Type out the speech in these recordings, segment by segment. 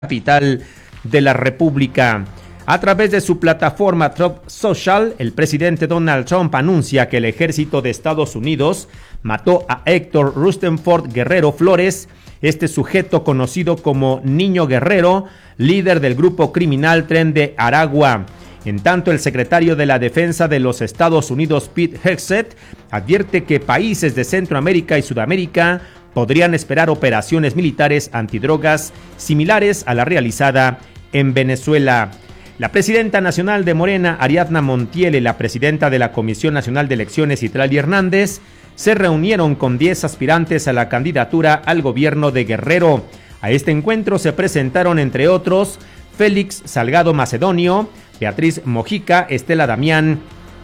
capital de la República. A través de su plataforma Truth Social, el presidente Donald Trump anuncia que el ejército de Estados Unidos mató a Héctor Rustenford Guerrero Flores, este sujeto conocido como Niño Guerrero, líder del grupo criminal Tren de Aragua. En tanto, el secretario de la Defensa de los Estados Unidos, Pete Hegseth, advierte que países de Centroamérica y Sudamérica podrían esperar operaciones militares antidrogas similares a la realizada en Venezuela. La presidenta nacional de Morena, Ariadna Montiel, y la presidenta de la Comisión Nacional de Elecciones, Itlali Hernández, se reunieron con 10 aspirantes a la candidatura al gobierno de Guerrero. A este encuentro se presentaron, entre otros, Félix Salgado Macedonio, Beatriz Mojica, Estela Damián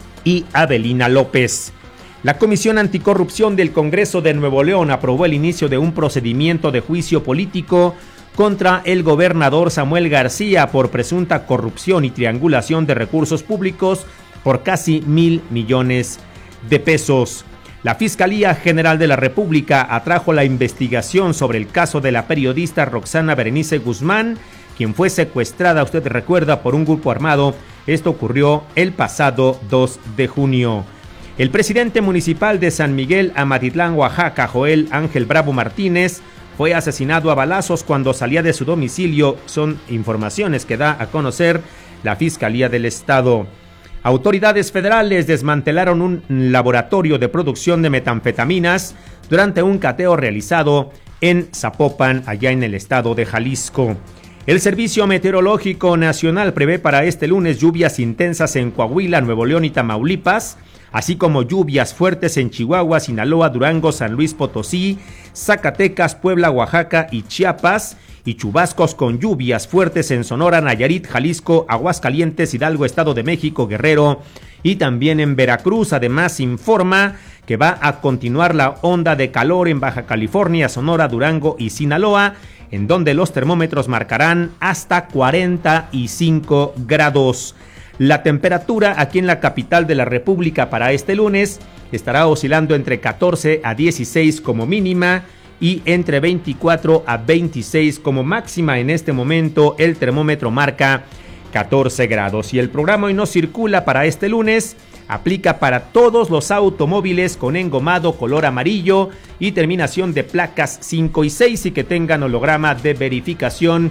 y Avelina López. La Comisión Anticorrupción del Congreso de Nuevo León aprobó el inicio de un procedimiento de juicio político contra el gobernador Samuel García por presunta corrupción y triangulación de recursos públicos por casi 1,000 millones de pesos. La Fiscalía General de la República atrajo la investigación sobre el caso de la periodista Roxana Berenice Guzmán, quien fue secuestrada, usted recuerda, por un grupo armado. Esto ocurrió el pasado 2 de junio. El presidente municipal de San Miguel Amatitlán, Oaxaca, Joel Ángel Bravo Martínez, fue asesinado a balazos cuando salía de su domicilio. Son informaciones que da a conocer la Fiscalía del Estado. Autoridades federales desmantelaron un laboratorio de producción de metanfetaminas durante un cateo realizado en Zapopan, allá en el estado de Jalisco. El Servicio Meteorológico Nacional prevé para este lunes lluvias intensas en Coahuila, Nuevo León y Tamaulipas, así como lluvias fuertes en Chihuahua, Sinaloa, Durango, San Luis Potosí, Zacatecas, Puebla, Oaxaca y Chiapas, y chubascos con lluvias fuertes en Sonora, Nayarit, Jalisco, Aguascalientes, Hidalgo, Estado de México, Guerrero y también en Veracruz. Además, informa que va a continuar la onda de calor en Baja California, Sonora, Durango y Sinaloa, en donde los termómetros marcarán hasta 45 grados. La temperatura aquí en la capital de la República para este lunes estará oscilando entre 14 a 16 como mínima y entre 24 a 26 como máxima. En este momento el termómetro marca 14 grados. Y el programa Hoy No Circula para este lunes aplica para todos los automóviles con engomado color amarillo y terminación de placas 5 y 6 y que tengan holograma de verificación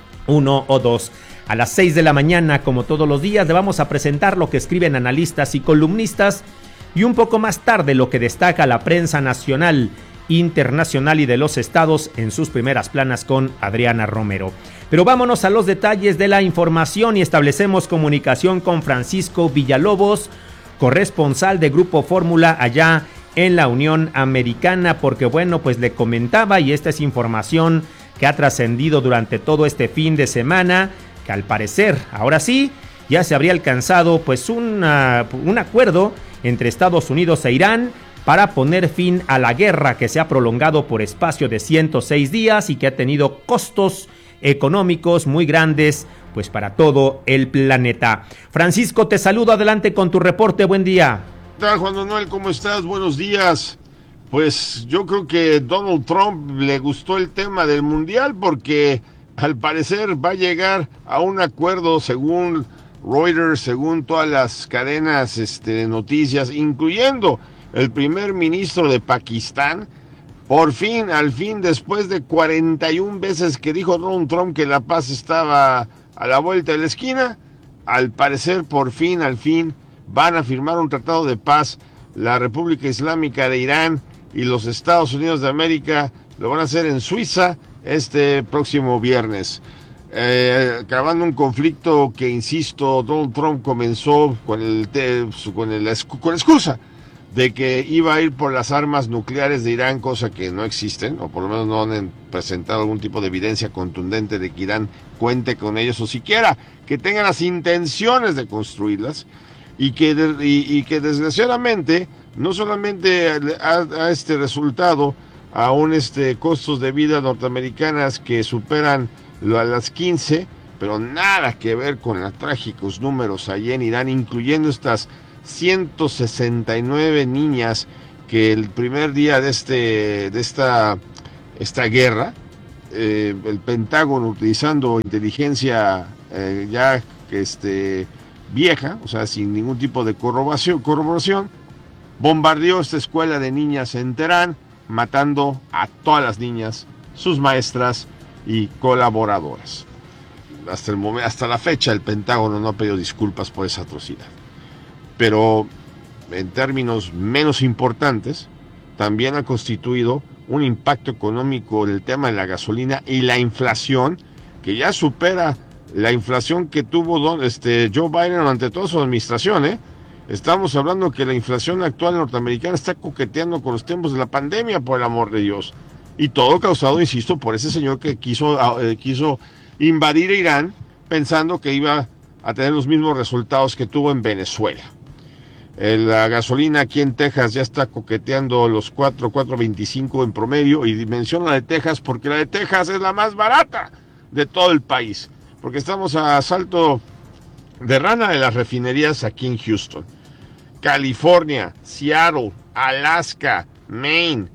1 o 2. A las 6 de la mañana, como todos los días, le vamos a presentar lo que escriben analistas y columnistas y un poco más tarde lo que destaca la prensa nacional, internacional y de los estados en sus primeras planas con Adriana Romero. Pero vámonos a los detalles de la información y establecemos comunicación con Francisco Villalobos, corresponsal de Grupo Fórmula allá en la Unión Americana, porque bueno, pues le comentaba, y esta es información que ha trascendido durante todo este fin de semana, que al parecer, ahora sí, ya se habría alcanzado pues un acuerdo entre Estados Unidos e Irán para poner fin a la guerra que se ha prolongado por espacio de 106 días y que ha tenido costos económicos muy grandes pues para todo el planeta. Francisco, te saludo, adelante con tu reporte, buen día. ¿Qué tal, Juan Manuel? ¿Cómo estás? Buenos días. Pues yo creo que Donald Trump le gustó el tema del mundial porque al parecer va a llegar a un acuerdo según Reuters, según todas las cadenas de noticias, incluyendo el primer ministro de Pakistán. Por fin, al fin, después de 41 veces que dijo Donald Trump que la paz estaba a la vuelta de la esquina, al parecer, por fin, al fin, van a firmar un tratado de paz. La República Islámica de Irán y los Estados Unidos de América lo van a hacer en Suiza este próximo viernes. Acabando un conflicto que, insisto, Donald Trump comenzó con la excusa de que iba a ir por las armas nucleares de Irán, cosa que no existen, o por lo menos no han presentado algún tipo de evidencia contundente de que Irán cuente con ellos, o siquiera que tengan las intenciones de construirlas, y que desgraciadamente no solamente a este resultado a costos de vida norteamericanas que superan a las 15, pero nada que ver con los trágicos números allí en Irán, incluyendo estas 169 niñas que el primer día de esta guerra el Pentágono, utilizando inteligencia ya vieja, o sea, sin ningún tipo de corroboración, bombardeó esta escuela de niñas en Teherán, matando a todas las niñas, sus maestras y colaboradoras. Hasta la fecha el Pentágono no ha pedido disculpas por esa atrocidad. Pero en términos menos importantes, también ha constituido un impacto económico en el tema de la gasolina y la inflación, que ya supera la inflación que tuvo Joe Biden durante toda su administración, ¿eh? Estamos hablando que la inflación actual norteamericana está coqueteando con los tiempos de la pandemia, por el amor de Dios. Y todo causado, insisto, por ese señor que quiso invadir Irán pensando que iba a tener los mismos resultados que tuvo en Venezuela. La gasolina aquí en Texas ya está coqueteando los 4.25 en promedio, y menciono la de Texas porque la de Texas es la más barata de todo el país, porque estamos a salto de rana de las refinerías aquí en Houston. California, Seattle, Alaska, Maine,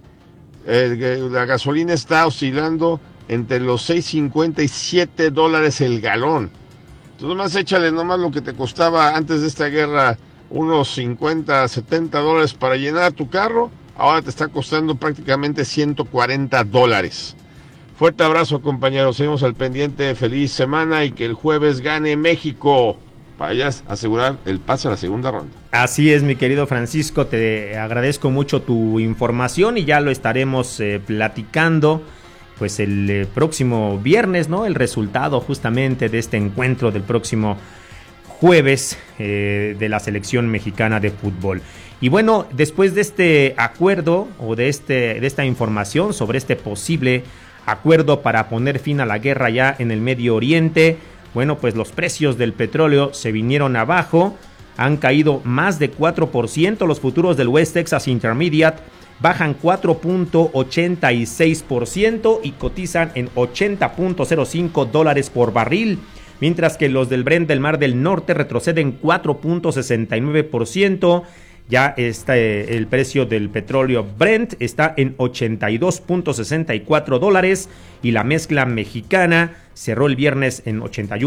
la gasolina está oscilando entre los $6.50 y $7 el galón. Entonces nomás échale nomás lo que te costaba antes de esta guerra, unos $50, $70 para llenar tu carro, ahora te está costando prácticamente $140. Fuerte abrazo, compañeros, seguimos al pendiente, feliz semana y que el jueves gane México para ya asegurar el pase a la segunda ronda. Así es, mi querido Francisco, te agradezco mucho tu información y ya lo estaremos platicando pues el próximo viernes, ¿no? El resultado justamente de este encuentro del próximo jueves de la selección mexicana de fútbol. Y bueno, después de este acuerdo o de esta información sobre este posible acuerdo para poner fin a la guerra ya en el Medio Oriente, bueno, pues los precios del petróleo se vinieron abajo, han caído más de 4%, los futuros del West Texas Intermediate bajan 4.86% y cotizan en $80.05 por barril, mientras que los del Brent del Mar del Norte retroceden 4.69%. Ya el precio del petróleo Brent está en $82.64 y la mezcla mexicana cerró el viernes en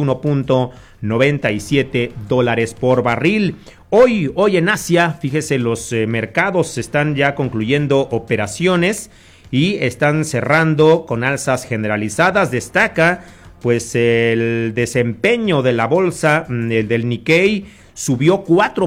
$81.97 por barril. Hoy en Asia, fíjese, los mercados están ya concluyendo operaciones y están cerrando con alzas generalizadas. Destaca pues el desempeño de la bolsa del Nikkei, subió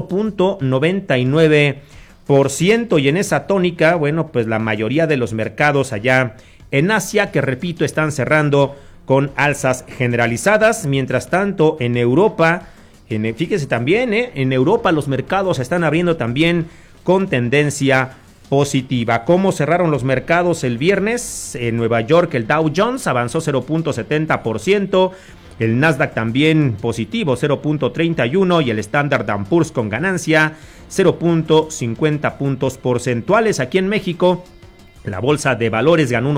4.99% y en esa tónica, bueno, pues la mayoría de los mercados allá en Asia, que repito, están cerrando con alzas generalizadas. Mientras tanto, en Europa, fíjese también, en Europa los mercados están abriendo también con tendencia positiva. ¿Cómo cerraron los mercados el viernes? En Nueva York el Dow Jones avanzó 0.70%, el Nasdaq también positivo 0.31% y el Standard & Poor's con ganancia 0.50 puntos porcentuales. Aquí en México la bolsa de valores ganó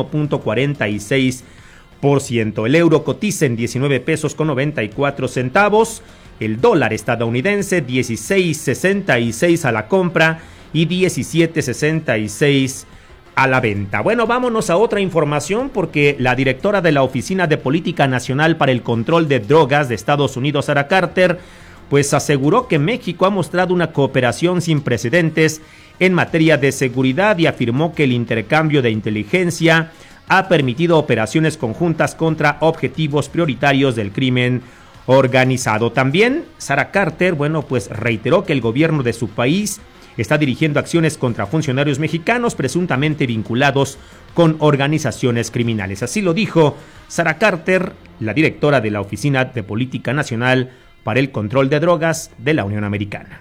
1.46%. El euro cotiza en 19 pesos con 94 centavos. El dólar estadounidense 16.66 a la compra y 17.66 a la venta. Bueno, vámonos a otra información porque la directora de la Oficina de Política Nacional para el Control de Drogas de Estados Unidos, Sarah Carter, pues aseguró que México ha mostrado una cooperación sin precedentes en materia de seguridad y afirmó que el intercambio de inteligencia ha permitido operaciones conjuntas contra objetivos prioritarios del crimen organizado. También Sarah Carter, bueno, pues reiteró que el gobierno de su país está dirigiendo acciones contra funcionarios mexicanos presuntamente vinculados con organizaciones criminales. Así lo dijo Sarah Carter, la directora de la Oficina de Política Nacional para el Control de Drogas de la Unión Americana.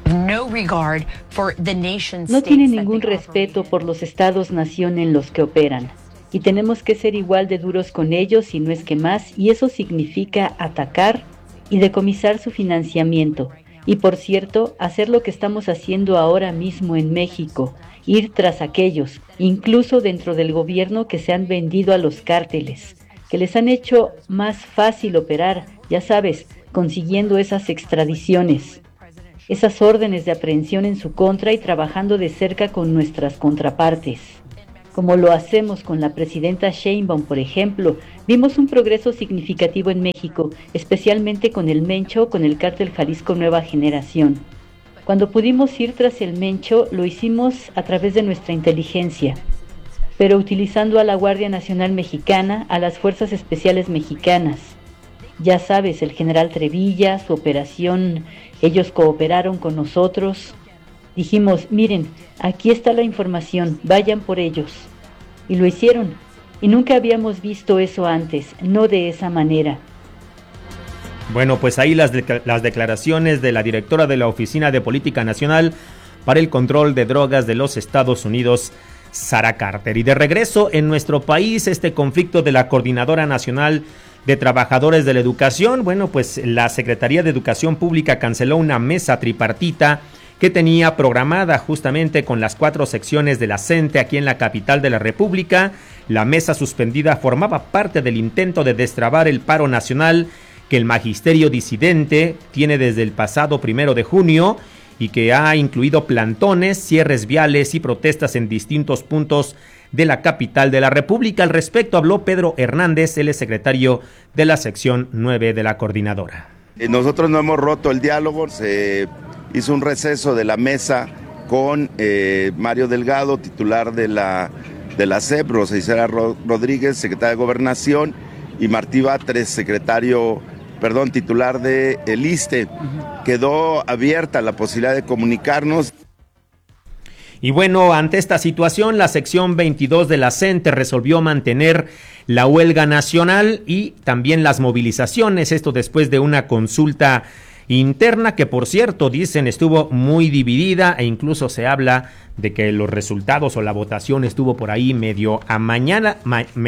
No tiene ningún respeto por los estados-nación en los que operan. Y tenemos que ser igual de duros con ellos, si no es que más, y eso significa atacar y decomisar su financiamiento. Y por cierto, hacer lo que estamos haciendo ahora mismo en México, ir tras aquellos, incluso dentro del gobierno, que se han vendido a los cárteles, que les han hecho más fácil operar, ya sabes, consiguiendo esas extradiciones, esas órdenes de aprehensión en su contra y trabajando de cerca con nuestras contrapartes. Como lo hacemos con la presidenta Sheinbaum, por ejemplo, vimos un progreso significativo en México, especialmente con el Mencho, con el Cártel Jalisco Nueva Generación. Cuando pudimos ir tras el Mencho, lo hicimos a través de nuestra inteligencia, pero utilizando a la Guardia Nacional Mexicana, a las Fuerzas Especiales Mexicanas. Ya sabes, el general Trevilla, su operación, ellos cooperaron con nosotros. Dijimos, miren, aquí está la información, vayan por ellos. Y lo hicieron. Y nunca habíamos visto eso antes, no de esa manera. Bueno, pues ahí las declaraciones de la directora de la Oficina de Política Nacional para el Control de Drogas de los Estados Unidos, Sara Carter. Y de regreso en nuestro país, este conflicto de la Coordinadora Nacional de Trabajadores de la Educación, bueno, pues la Secretaría de Educación Pública canceló una mesa tripartita que tenía programada justamente con las 4 secciones de la CENTE aquí en la capital de la República. La mesa suspendida formaba parte del intento de destrabar el paro nacional que el magisterio disidente tiene desde el pasado 1 de junio y que ha incluido plantones, cierres viales y protestas en distintos puntos de la capital de la República. Al respecto habló Pedro Hernández, el secretario de la sección 9 de la coordinadora. Nosotros no hemos roto el diálogo, se hizo un receso de la mesa con Mario Delgado, titular de la SEP, Rosa Isela Rodríguez, secretaria de Gobernación, y Martí Batres, titular de el ISSSTE. Quedó abierta la posibilidad de comunicarnos. Y bueno, ante esta situación, la sección 22 de la CENTE resolvió mantener la huelga nacional y también las movilizaciones, esto después de una consulta interna que, por cierto, dicen estuvo muy dividida e incluso se habla de que los resultados o la votación estuvo por ahí medio amañada,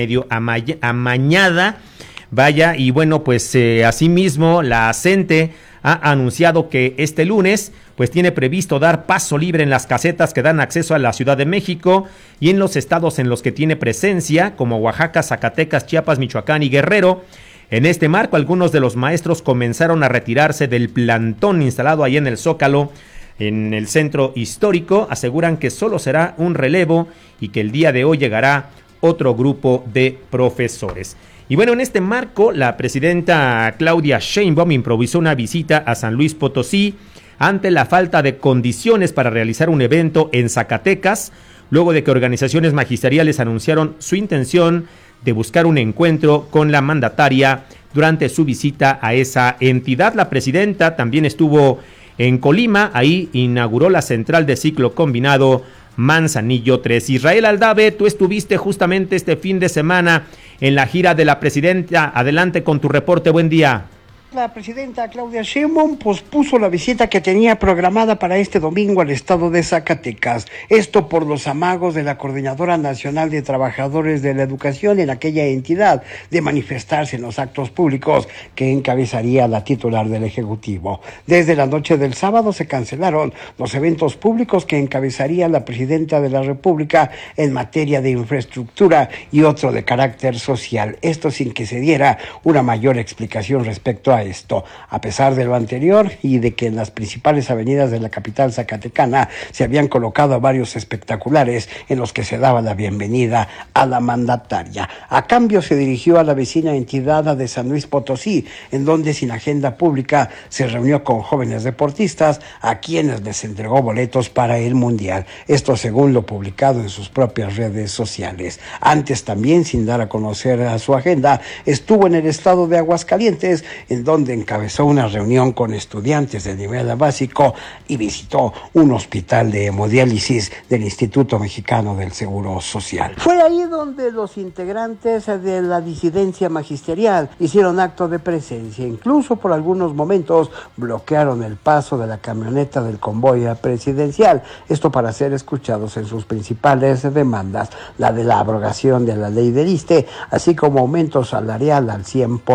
vaya, y bueno, pues asimismo la CENTE ha anunciado que este lunes pues tiene previsto dar paso libre en las casetas que dan acceso a la Ciudad de México y en los estados en los que tiene presencia, como Oaxaca, Zacatecas, Chiapas, Michoacán y Guerrero. En este marco, algunos de los maestros comenzaron a retirarse del plantón instalado ahí en el Zócalo, en el centro histórico. Aseguran que solo será un relevo y que el día de hoy llegará otro grupo de profesores. Y bueno, en este marco, la presidenta Claudia Sheinbaum improvisó una visita a San Luis Potosí ante la falta de condiciones para realizar un evento en Zacatecas, luego de que organizaciones magisteriales anunciaron su intención de buscar un encuentro con la mandataria durante su visita a esa entidad. La presidenta también estuvo en Colima, ahí inauguró la central de ciclo combinado Manzanillo 3. Israel Aldave, tú estuviste justamente este fin de semana en la gira de la presidenta. Adelante con tu reporte, buen día. La presidenta Claudia Sheinbaum pospuso la visita que tenía programada para este domingo al estado de Zacatecas. Esto por los amagos de la Coordinadora Nacional de Trabajadores de la Educación en aquella entidad de manifestarse en los actos públicos que encabezaría la titular del Ejecutivo. Desde la noche del sábado se cancelaron los eventos públicos que encabezaría la presidenta de la República en materia de infraestructura y otro de carácter social. Esto sin que se diera una mayor explicación respecto a esto. A pesar de lo anterior y de que en las principales avenidas de la capital zacatecana se habían colocado varios espectaculares en los que se daba la bienvenida a la mandataria. A cambio se dirigió a la vecina entidad de San Luis Potosí, en donde sin agenda pública se reunió con jóvenes deportistas a quienes les entregó boletos para el Mundial. Esto según lo publicado en sus propias redes sociales. Antes también, sin dar a conocer a su agenda, estuvo en el estado de Aguascalientes, en donde encabezó una reunión con estudiantes de nivel básico y visitó un hospital de hemodiálisis del Instituto Mexicano del Seguro Social. Fue ahí donde los integrantes de la disidencia magisterial hicieron acto de presencia. Incluso por algunos momentos bloquearon el paso de la camioneta del convoy presidencial. Esto para ser escuchados en sus principales demandas, la de la abrogación de la ley del ISSSTE, así como aumento salarial al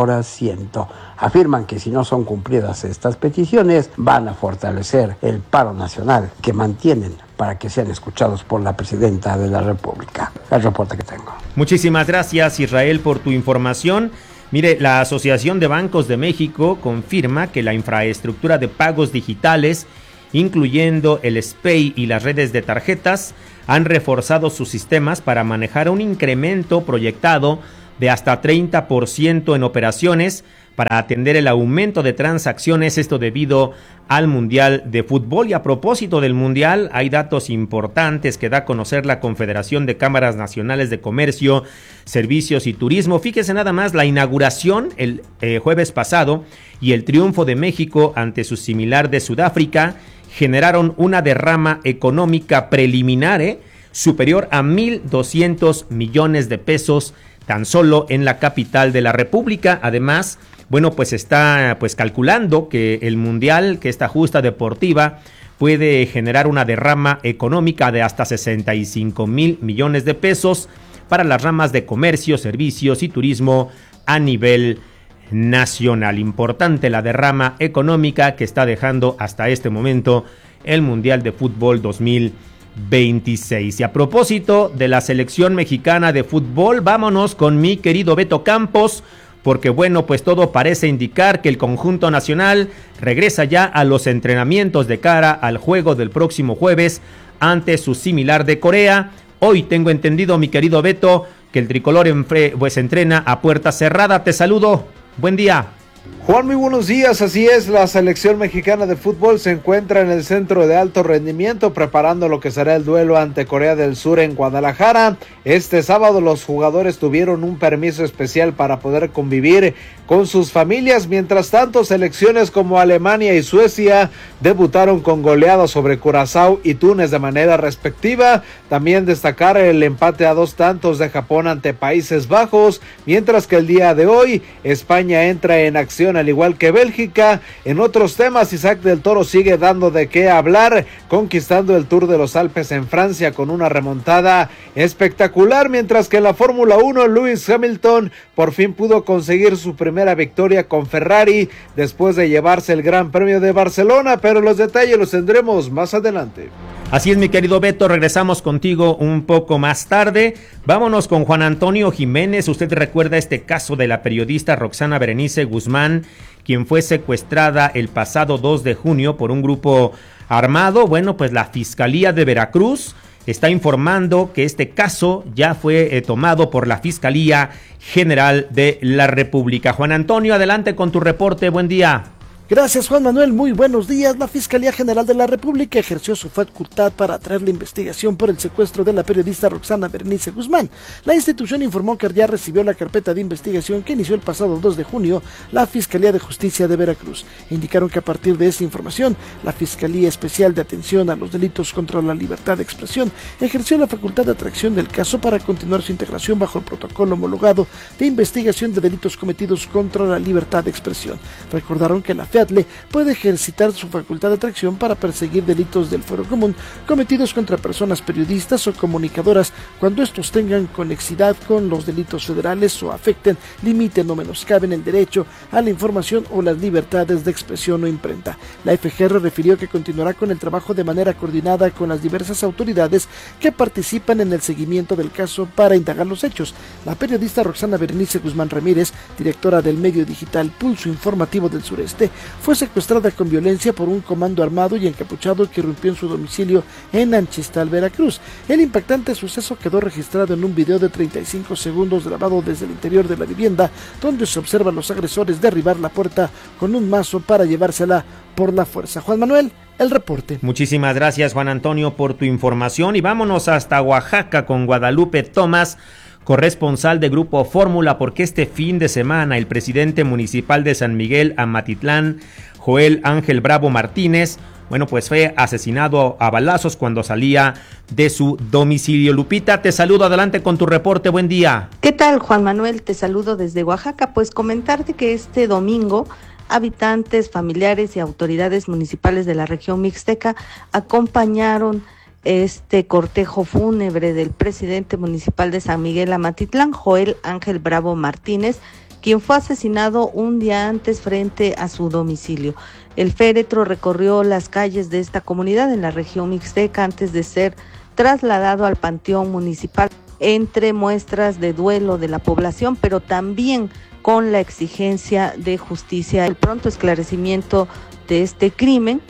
100%. Afirman que si no son cumplidas estas peticiones, van a fortalecer el paro nacional que mantienen para que sean escuchados por la presidenta de la República. El reporte que tengo. Muchísimas gracias, Israel, por tu información. Mire, la Asociación de Bancos de México confirma que la infraestructura de pagos digitales, incluyendo el SPEI y las redes de tarjetas, han reforzado sus sistemas para manejar un incremento proyectado de hasta 30% en operaciones para atender el aumento de transacciones, esto debido al Mundial de Fútbol. Y a propósito del Mundial, hay datos importantes que da a conocer la Confederación de Cámaras Nacionales de Comercio, Servicios y Turismo. Fíjese nada más, la inauguración el jueves pasado y el triunfo de México ante su similar de Sudáfrica generaron una derrama económica preliminar superior a 1,200 millones de pesos tan solo en la capital de la República. Además, bueno, pues está calculando que el Mundial, que esta justa deportiva, puede generar una derrama económica de hasta 65,000 millones de pesos para las ramas de comercio, servicios y turismo a nivel nacional. Importante la derrama económica que está dejando hasta este momento el Mundial de Fútbol 2026. Y a propósito de la selección mexicana de fútbol, vámonos con mi querido Beto Campos, porque bueno, pues todo parece indicar que el conjunto nacional regresa ya a los entrenamientos de cara al juego del próximo jueves ante su similar de Corea. Hoy tengo entendido, mi querido Beto, que el tricolor pues entrena a puerta cerrada. Te saludo, buen día. Juan, muy buenos días. Así es, la selección mexicana de fútbol se encuentra en el centro de alto rendimiento preparando lo que será el duelo ante Corea del Sur en Guadalajara. Este sábado los jugadores tuvieron un permiso especial para poder convivir con sus familias. Mientras tanto, selecciones como Alemania y Suecia debutaron con goleadas sobre Curazao y Túnez de manera respectiva. También destacar el empate a 2 tantos de Japón ante Países Bajos, mientras que el día de hoy España entra en acción al igual que Bélgica. En otros temas, Isaac del Toro sigue dando de qué hablar, conquistando el Tour de los Alpes en Francia con una remontada espectacular, mientras que en la Fórmula 1 Lewis Hamilton por fin pudo conseguir su primera victoria con Ferrari después de llevarse el Gran Premio de Barcelona, pero los detalles los tendremos más adelante. Así es, mi querido Beto, regresamos contigo un poco más tarde. Vámonos con Juan Antonio Jiménez. Usted recuerda este caso de la periodista Roxana Berenice Guzmán, quien fue secuestrada el pasado 2 de junio por un grupo armado. Bueno, pues la Fiscalía de Veracruz está informando que este caso ya fue tomado por la Fiscalía General de la República. Juan Antonio, adelante con tu reporte. Buen día. Gracias, Juan Manuel, muy buenos días. La Fiscalía General de la República ejerció su facultad para traer la investigación por el secuestro de la periodista Roxana Berenice Guzmán. La institución informó que ya recibió la carpeta de investigación que inició el pasado 2 de junio la Fiscalía de Justicia de Veracruz. Indicaron que a partir de esa información, la Fiscalía Especial de Atención a los Delitos contra la Libertad de Expresión ejerció la facultad de atracción del caso para continuar su integración bajo el protocolo homologado de investigación de delitos cometidos contra la libertad de expresión. Recordaron que la FEADLE puede ejercitar su facultad de atracción para perseguir delitos del fuero común cometidos contra personas periodistas o comunicadoras cuando estos tengan conexidad con los delitos federales o afecten, limiten o menoscaben el derecho a la información o las libertades de expresión o imprenta. La FGR refirió que continuará con el trabajo de manera coordinada con las diversas autoridades que participan en el seguimiento del caso para indagar los hechos. La periodista Roxana Berenice Guzmán Ramírez, directora del medio digital Pulso Informativo del Sureste, fue secuestrada con violencia por un comando armado y encapuchado que irrumpió en su domicilio en Anchistal, Veracruz. El impactante suceso quedó registrado en un video de 35 segundos grabado desde el interior de la vivienda, donde se observan los agresores derribar la puerta con un mazo para llevársela por la fuerza. Juan Manuel, el reporte. Muchísimas gracias, Juan Antonio, por tu información, y vámonos hasta Oaxaca con Guadalupe Tomás, corresponsal de Grupo Fórmula, porque este fin de semana el presidente municipal de San Miguel Amatitlán, Joel Ángel Bravo Martínez, bueno, pues fue asesinado a balazos cuando salía de su domicilio. Lupita, te saludo, adelante con tu reporte, buen día. ¿Qué tal, Juan Manuel? Te saludo desde Oaxaca. Pues comentarte que este domingo habitantes, familiares y autoridades municipales de la región mixteca acompañaron este cortejo fúnebre del presidente municipal de San Miguel Amatitlán, Joel Ángel Bravo Martínez, quien fue asesinado un día antes frente a su domicilio. El féretro recorrió las calles de esta comunidad en la región mixteca antes de ser trasladado al panteón municipal, entre muestras de duelo de la población, pero también con la exigencia de justicia, el pronto esclarecimiento de este crimen,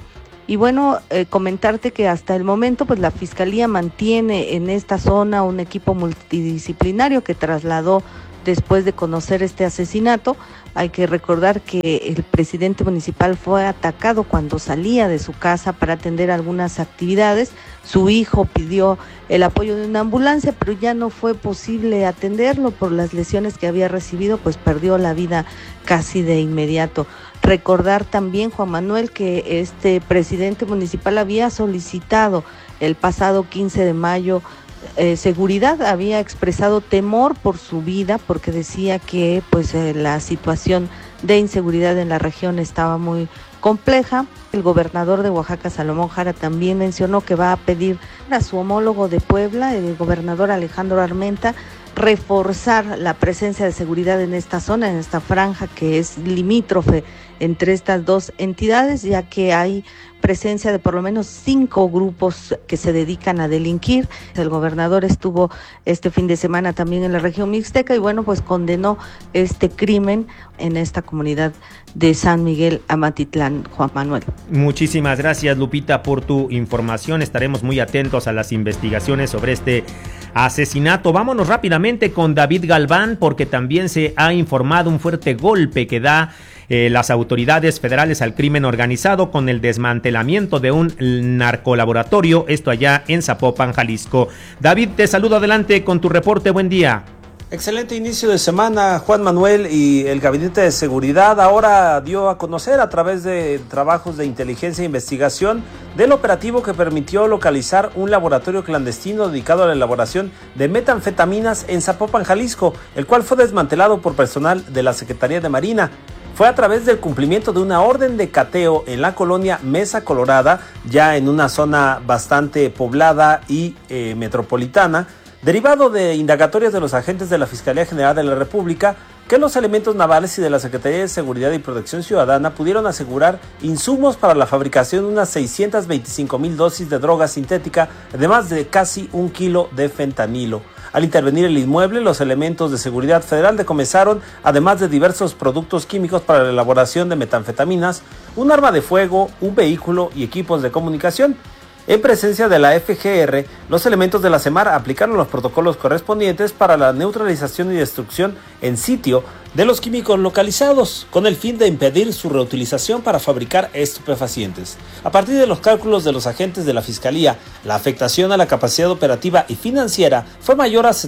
Y bueno, comentarte que hasta el momento pues la Fiscalía mantiene en esta zona un equipo multidisciplinario que trasladó después de conocer este asesinato. Hay que recordar que el presidente municipal fue atacado cuando salía de su casa para atender algunas actividades. Su hijo pidió el apoyo de una ambulancia, pero ya no fue posible atenderlo por las lesiones que había recibido, pues perdió la vida casi de inmediato. Recordar también, Juan Manuel, que este presidente municipal había solicitado el pasado 15 de mayo seguridad, había expresado temor por su vida porque decía que pues la situación de inseguridad en la región estaba muy compleja. El gobernador de Oaxaca, Salomón Jara, también mencionó que va a pedir a su homólogo de Puebla, el gobernador Alejandro Armenta, reforzar la presencia de seguridad en esta zona, en esta franja que es limítrofe entre estas dos entidades, ya que hay presencia de por lo menos 5 grupos que se dedican a delinquir. El gobernador estuvo este fin de semana también en la región mixteca y bueno, pues condenó este crimen en esta comunidad de San Miguel Amatitlán, Juan Manuel. Muchísimas gracias, Lupita, por tu información. Estaremos muy atentos a las investigaciones sobre este asesinato. Vámonos rápidamente con David Galván, porque también se ha informado un fuerte golpe que da las autoridades federales al crimen organizado con el desmantelamiento de un narcolaboratorio, esto allá en Zapopan, Jalisco. David, te saludo, adelante con tu reporte, buen día. Excelente inicio de semana, Juan Manuel, y el Gabinete de Seguridad ahora dio a conocer a través de trabajos de inteligencia e investigación del operativo que permitió localizar un laboratorio clandestino dedicado a la elaboración de metanfetaminas en Zapopan, Jalisco, el cual fue desmantelado por personal de la Secretaría de Marina. Fue a través del cumplimiento de una orden de cateo en la colonia Mesa Colorada, ya en una zona bastante poblada y metropolitana, derivado de indagatorias de los agentes de la Fiscalía General de la República, que los elementos navales y de la Secretaría de Seguridad y Protección Ciudadana pudieron asegurar insumos para la fabricación de unas 625,000 dosis de droga sintética, además de casi 1 kilo de fentanilo. Al intervenir el inmueble, los elementos de seguridad federal decomisaron, además de diversos productos químicos para la elaboración de metanfetaminas, un arma de fuego, un vehículo y equipos de comunicación. En presencia de la FGR, los elementos de la SEMAR aplicaron los protocolos correspondientes para la neutralización y destrucción en sitio de los químicos localizados, con el fin de impedir su reutilización para fabricar estupefacientes. A partir de los cálculos de los agentes de la Fiscalía, la afectación a la capacidad operativa y financiera fue mayor a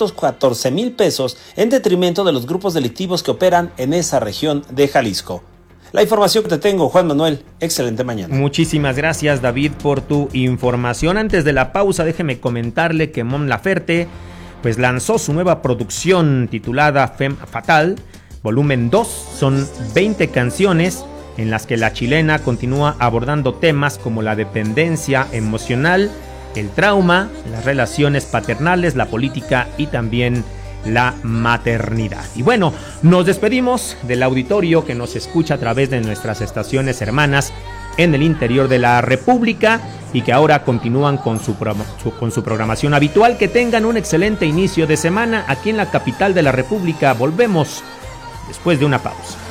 714,000 pesos en detrimento de los grupos delictivos que operan en esa región de Jalisco. La información que te tengo, Juan Manuel. Excelente mañana. Muchísimas gracias, David, por tu información. Antes de la pausa, déjeme comentarle que Mon Laferte pues lanzó su nueva producción titulada Femme Fatale, volumen 2. Son 20 canciones en las que la chilena continúa abordando temas como la dependencia emocional, el trauma, las relaciones paternales, la política y también la maternidad. Y bueno, nos despedimos del auditorio que nos escucha a través de nuestras estaciones hermanas en el interior de la República y que ahora continúan con su programación habitual. Que tengan un excelente inicio de semana aquí en la capital de la República. Volvemos después de una pausa.